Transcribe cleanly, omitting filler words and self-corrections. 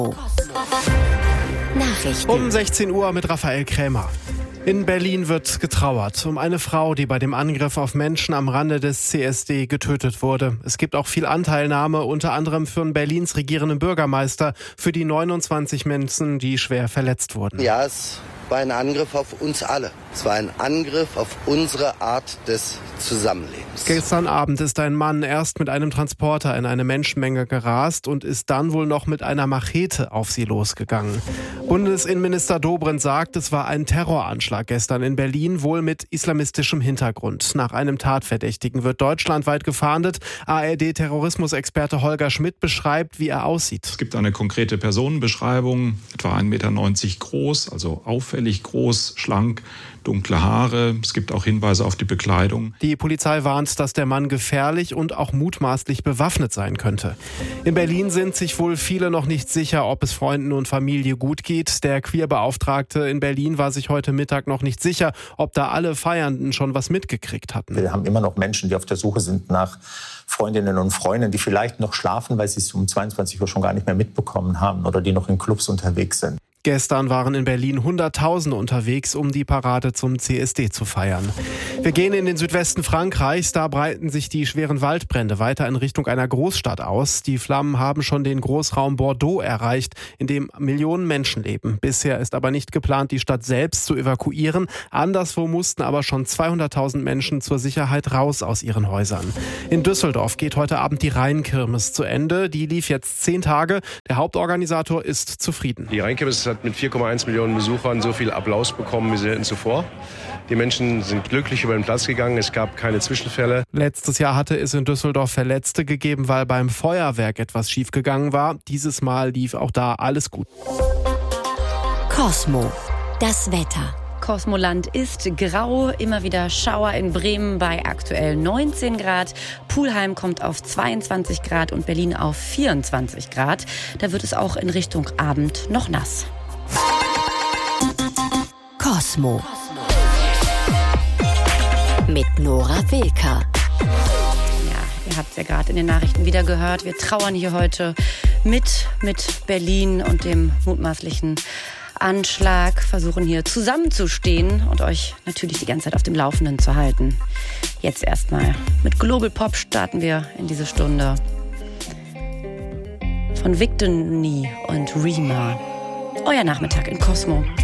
Nachrichten. Um 16 Uhr mit Raphael Krämer. In Berlin wird getrauert um eine Frau, die bei dem Angriff auf Menschen am Rande des CSD getötet wurde. Es gibt auch viel Anteilnahme, unter anderem von Berlins regierenden Bürgermeister, für die 29 Menschen, die schwer verletzt wurden. Ja, es war ein Angriff auf uns alle. Es war ein Angriff auf unsere Art des Zusammenlebens. Gestern Abend ist ein Mann erst mit einem Transporter in eine Menschenmenge gerast und ist dann wohl noch mit einer Machete auf sie losgegangen. Bundesinnenminister Dobrindt sagt, es war ein Terroranschlag gestern in Berlin, wohl mit islamistischem Hintergrund. Nach einem Tatverdächtigen wird deutschlandweit gefahndet. ARD-Terrorismusexperte Holger Schmidt beschreibt, wie er aussieht. Es gibt eine konkrete Personenbeschreibung, etwa 1,90 Meter groß, also auffällig groß, schlank, dunkle Haare. Es gibt auch Hinweise auf die Bekleidung. Die Polizei warnt, dass der Mann gefährlich und auch mutmaßlich bewaffnet sein könnte. In Berlin sind sich wohl viele noch nicht sicher, ob es Freunden und Familie gut geht. Der Queerbeauftragte in Berlin war sich heute Mittag noch nicht sicher, ob da alle Feiernden schon was mitgekriegt hatten. Wir haben immer noch Menschen, die auf der Suche sind nach Freundinnen und Freunden, die vielleicht noch schlafen, weil sie es um 22 Uhr schon gar nicht mehr mitbekommen haben oder die noch in Clubs unterwegs sind. Gestern waren in Berlin Hunderttausende unterwegs, um die Parade zum CSD zu feiern. Wir gehen in den Südwesten Frankreichs. Da breiten sich die schweren Waldbrände weiter in Richtung einer Großstadt aus. Die Flammen haben schon den Großraum Bordeaux erreicht, in dem Millionen Menschen leben. Bisher ist aber nicht geplant, die Stadt selbst zu evakuieren. Anderswo mussten aber schon 200.000 Menschen zur Sicherheit raus aus ihren Häusern. In Düsseldorf geht heute Abend die Rheinkirmes zu Ende. Die lief jetzt 10 Tage. Der Hauptorganisator ist zufrieden. Die Rheinkirmes hat mit 4,1 Millionen Besuchern so viel Applaus bekommen wie selten zuvor. Die Menschen sind glücklich über den Platz gegangen, es gab keine Zwischenfälle. Letztes Jahr hatte es in Düsseldorf Verletzte gegeben, weil beim Feuerwerk etwas schiefgegangen war. Dieses Mal lief auch da alles gut. Cosmo, das Wetter. Kosmoland ist grau, immer wieder Schauer in Bremen bei aktuell 19 Grad. Pulheim kommt auf 22 Grad und Berlin auf 24 Grad. Da wird es auch in Richtung Abend noch nass. Cosmo. Mit Nora Wilker. Ihr habt es ja gerade in den Nachrichten wieder gehört. Wir trauern hier heute mit Berlin und dem mutmaßlichen Anschlag, versuchen hier zusammenzustehen und euch natürlich die ganze Zeit auf dem Laufenden zu halten. Jetzt erstmal mit Global Pop starten wir in diese Stunde. Von Victor Nee und Rima. Euer Nachmittag in Cosmo.